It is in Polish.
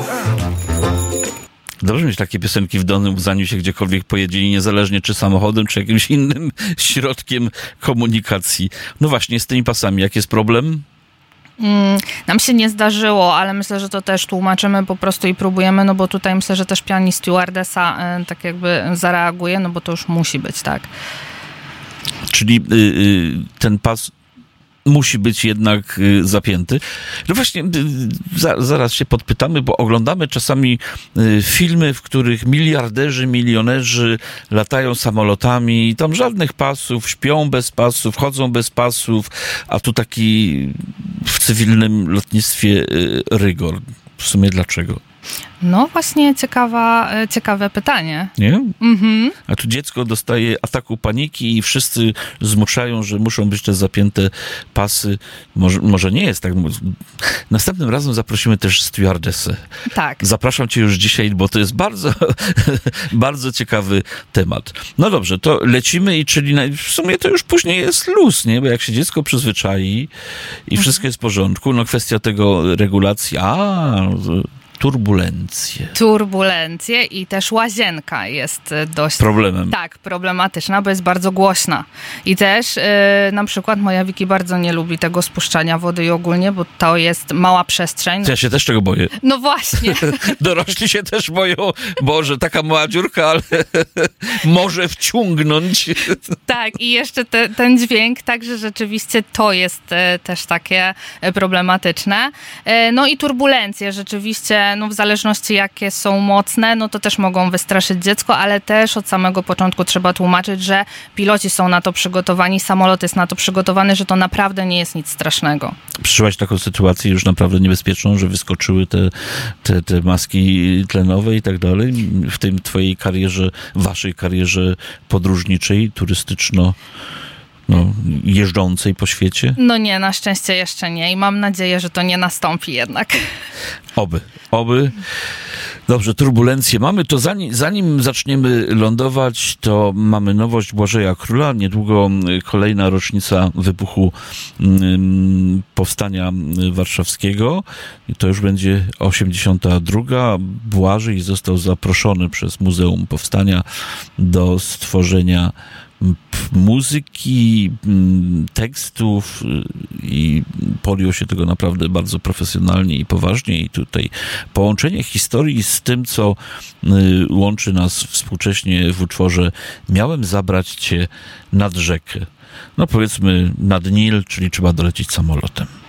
Dobrze mieć takie piosenki w dolnym, zanim się gdziekolwiek pojedzie i niezależnie czy samochodem, czy jakimś innym środkiem komunikacji. No właśnie, z tymi pasami, jaki jest problem? Nam się nie zdarzyło, ale myślę, że to też tłumaczymy po prostu i próbujemy, no bo tutaj myślę, że też pani stewardessa tak jakby zareaguje, no bo to już musi być, tak. Czyli ten pas musi być jednak zapięty. No właśnie, zaraz się podpytamy, bo oglądamy czasami filmy, w których miliarderzy, milionerzy latają samolotami i tam żadnych pasów, śpią bez pasów, chodzą bez pasów, a tu taki w cywilnym lotnictwie rygor. W sumie dlaczego? No właśnie ciekawe pytanie. Nie? A tu dziecko dostaje ataku paniki i wszyscy zmuszają, że muszą być te zapięte pasy. Może nie jest tak. Następnym razem zaprosimy też stewardessę. Tak. Zapraszam cię już dzisiaj, bo to jest bardzo, bardzo ciekawy temat. No dobrze, to lecimy i czyli w sumie to już później jest luz, nie? Bo jak się dziecko przyzwyczai i wszystko jest w porządku, no kwestia tego regulacji, Turbulencje i też łazienka jest dość... problemem. Tak, problematyczna, bo jest bardzo głośna. I też na przykład moja Wiki bardzo nie lubi tego spuszczania wody i ogólnie, bo to jest mała przestrzeń. Ja się też tego boję. No właśnie. Dorośli się też boją. Boże, taka mała dziurka, ale może wciągnąć. Tak, i jeszcze ten dźwięk, także rzeczywiście to jest też takie problematyczne. No i turbulencje rzeczywiście, no w zależności jakie są mocne, no to też mogą wystraszyć dziecko, ale też od samego początku trzeba tłumaczyć, że piloci są na to przygotowani, samolot jest na to przygotowany, że to naprawdę nie jest nic strasznego. Przeżyłaś taką sytuację już naprawdę niebezpieczną, że wyskoczyły te maski tlenowe i tak dalej w tym twojej karierze, waszej karierze podróżniczej, turystyczno jeżdżącej po świecie? No nie, na szczęście jeszcze nie i mam nadzieję, że to nie nastąpi jednak. Oby. Dobrze, turbulencje mamy. To zanim zaczniemy lądować, to mamy nowość Błażeja Króla. Niedługo kolejna rocznica wybuchu Powstania Warszawskiego. I to już będzie 82. Błażej został zaproszony przez Muzeum Powstania do stworzenia muzyki, tekstów i podjął się tego naprawdę bardzo profesjonalnie i poważnie i tutaj połączenie historii z tym, co łączy nas współcześnie w utworze Miałem zabrać cię nad rzekę. No powiedzmy nad Nil, czyli trzeba dolecieć samolotem.